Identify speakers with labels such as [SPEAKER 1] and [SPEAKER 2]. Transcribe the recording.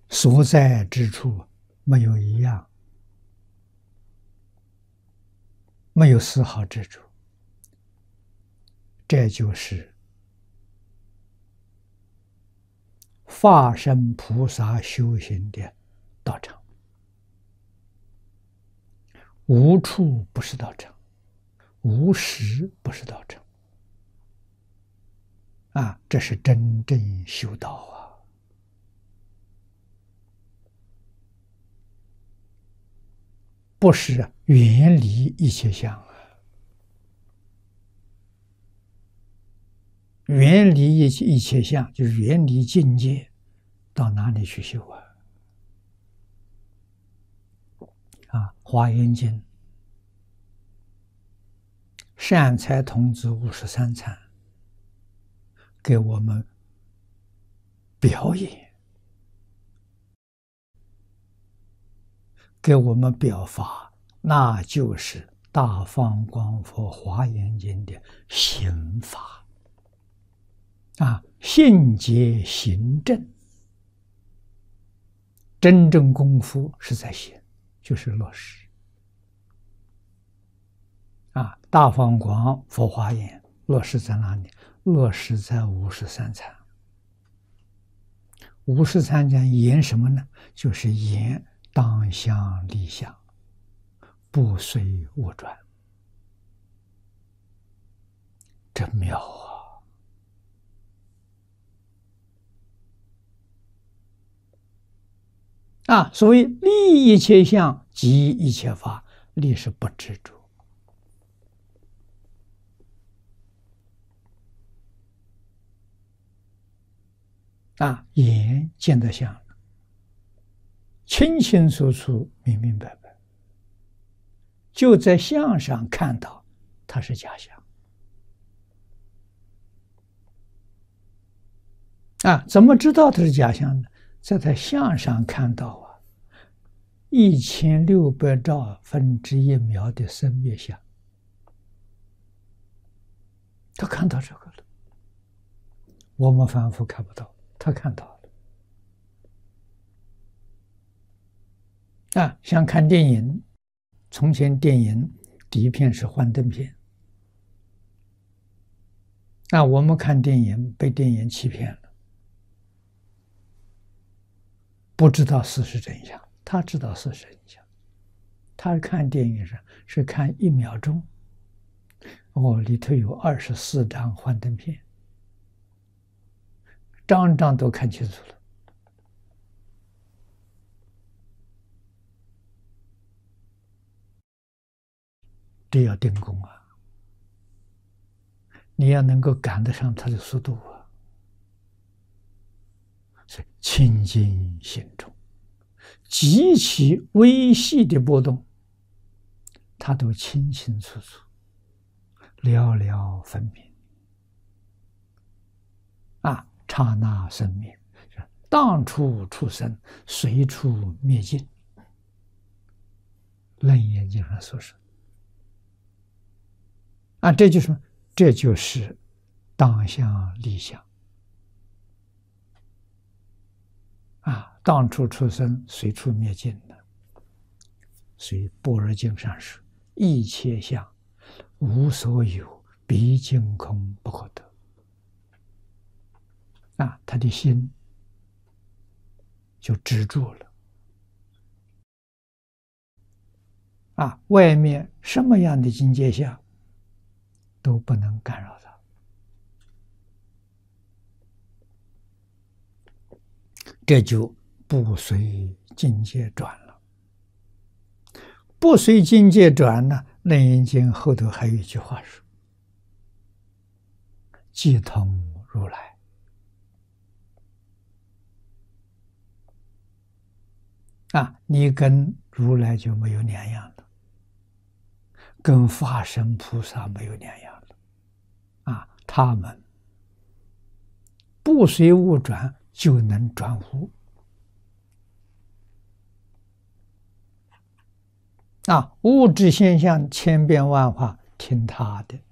[SPEAKER 1] 所在之处没有一样，没有丝毫之处，这就是法身菩萨修行的道场。无处不是道场，无时不是道场。这是真正修道啊！不是远离一切相啊，远离一切相就是远离境界，到哪里去修啊？华严经善财童子53参给我们表演，给我们表法，那就是大放光佛华严经的行法信解行证，真正功夫是在行，就是落实大放光佛华严落实在哪里？落实在53参。53参言什么呢？就是言当相立相，不随物转。真妙所谓立一切相，即一切法。立是不执着眼见得相，清清楚楚、明明白白，就在相上看到它是假象怎么知道它是假象呢？在它相上看到1600兆分之1秒的生灭相，他看到这个了，我们凡夫看不到，他看到了像看电影，从前电影第一片是幻灯片，我们看电影被电影欺骗了，不知道事实真相。他知道事实真相，他看电影是看1秒钟，里头有24张幻灯片，张张都看清楚了。这要定功你要能够赶得上它的速度所以清净心中极其微细的波动，它都清清楚楚、了了分明刹那生灭，当处出生，随处灭尽。楞严经上所说这就是当相立相当处出生，随处灭尽的。所以般若经上说，一切相无所有，毕竟空不可得他的心就止住了外面什么样的境界下都不能干扰他。这就不随境界转了。不随境界转呢，楞严经后头还有一句话说，即同如来你跟如来就没有两样了，跟法身菩萨没有两样了他们不随物转，就能转无物质现象千变万化，听他的，